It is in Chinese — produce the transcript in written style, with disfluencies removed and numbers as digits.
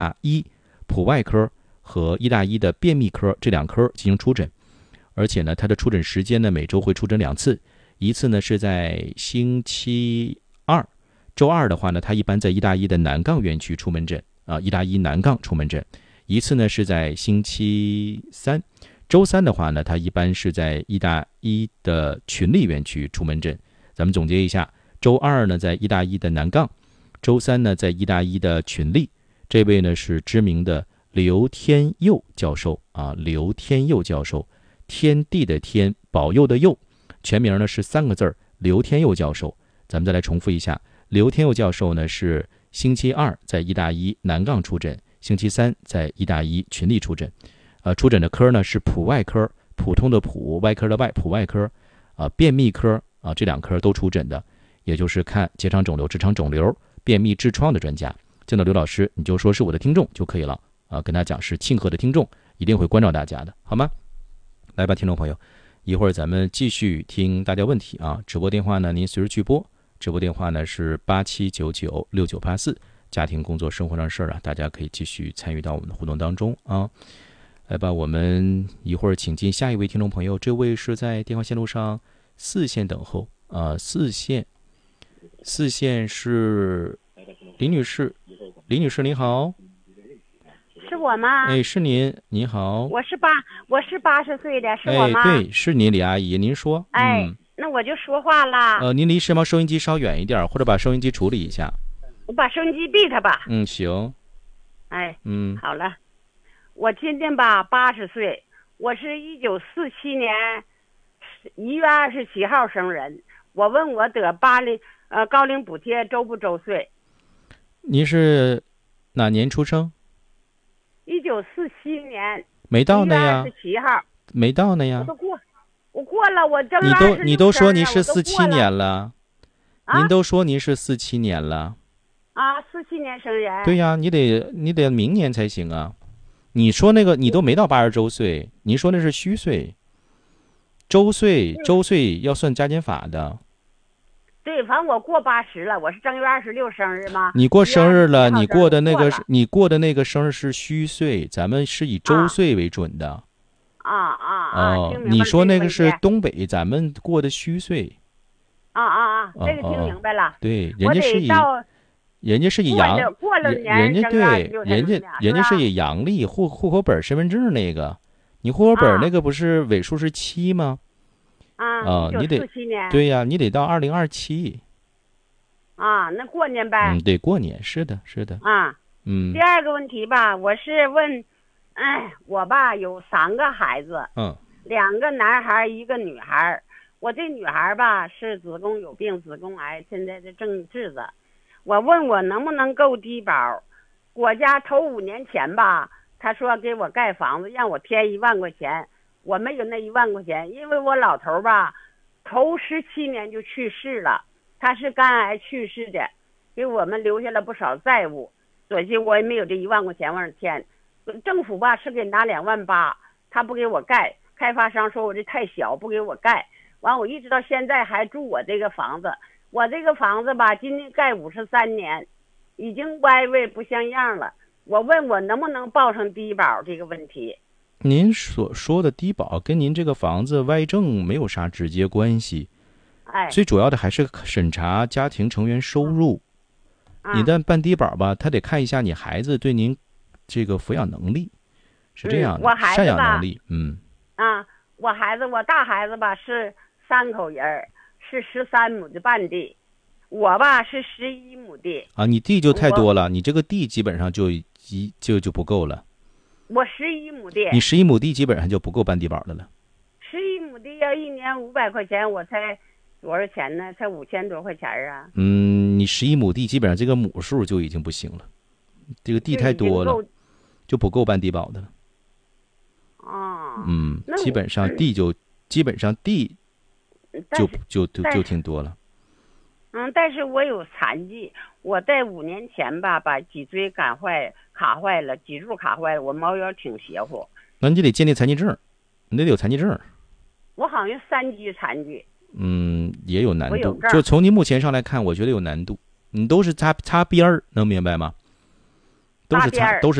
大一普外科和医大一的便秘科这2科进行出诊，而且呢，他的出诊时间呢每周会出诊2次，一次呢是在星期二，周二的话呢，他一般在医大一的南杠院区出门诊医大一南杠出门诊，一次呢是在星期三，周三的话呢，他一般是在医大一的群力院区出门诊。咱们总结一下，周二呢在医大一的南杠，周三呢在医大一的群力。这位呢是知名的刘天佑教授刘天佑教授，天地的天，保佑的佑，全名呢是3个字刘天佑教授。咱们再来重复一下，刘天佑教授呢是星期二在医大一南杠出诊，星期三在医大一群力出诊。出诊的科呢是普外科，普通的普，外科的外，普外科便秘科这2科都出诊的，也就是看结肠肿瘤、直肠肿瘤、便秘痔疮的专家。见到刘老师，你就说是我的听众就可以了跟他讲是庆贺的听众，一定会关照大家的，好吗？来吧，听众朋友，一会儿咱们继续听大家问题直播电话呢您随时去拨，直播电话呢是87996984，家庭工作生活上事儿大家可以继续参与到我们的互动当中来吧，我们一会儿请进下一位听众朋友，这位是在电话线路上4线等候4线是李女士，李女士您好。 是我吗？ 哎，是您，你好。 我是80岁的，是我吗？ 对，是您，李阿姨，您说。 那我就说话了。 您离收音机稍远一点，或者把收音机处理一下。 我把收音机闭它吧。 行。 好了。我今年80岁，我是1947年1月27号生人。我问我得高龄补贴周不周岁？ 您是哪年出生 ？1947年。 没到呢呀。 1月27号。 没到呢呀。 我过了，我正你都说您是47年了，您都说您是47年了。 47年生人。 对呀，你得明年才行啊。你说那个你都没到80周岁，您说那是虚岁，周岁要算加减法的。 对，反正我过80了，我是正月26生日吗？ 你过生日了，你过的那个生日是虚岁，咱们是以周岁为准的。你说那个是东北，咱们过的虚岁。 这个听明白了。 对，人家是以阳，人家是以阳历户口本身份证那个，你户口本那个不是尾数是7吗？你得对呀，你得到2027。 那过年呗。 对，过年是的。 第二个问题我是问，我有3个孩子，2个男孩1个女孩。我这女孩是子宫有病，子宫癌，现在正治着。我问我能不能够低保，国家头5年前他说给我盖房子，让我添1万块钱，我没有那1万块钱，因为我老头头17年就去世了，他是肝癌去世的，给我们留下了不少债务，所以我也没有这1万块钱往上添。政府是给拿2万8，他不给我盖，开发商说我这太小，不给我盖，完我一直到现在还住我这个房子。我这个房子今年盖53年，已经歪歪不像样了。我问我能不能报上低保这个问题。 您所说的低保跟您这个房子歪正没有啥直接关系，最主要的还是审查家庭成员收入。你的办低保他得看一下你孩子对您这个抚养能力，是这样的，赡养能力。 我大孩子是3口人，是13亩的半地，我是11亩地。 你地就太多了，你这个地基本上就不够了。 我11亩地。 你11亩地基本上就不够办低保的了。 11亩地要1年500块钱，我才多少钱呢？才5000多块钱啊。 你11亩地基本上这个亩数就已经不行了，这个地太多了，就不够办低保的了。基本上地就挺多了。 但是我有残疾，我在5年前把脊椎卡坏了，脊柱卡坏了，我猫腰挺邪乎。 那你得建立残疾证，你得有残疾证。 我好像3级残疾。 也有难度，就从您目前上来看，我觉得有难度。你都是擦边儿，能明白吗？ 大边儿， 都是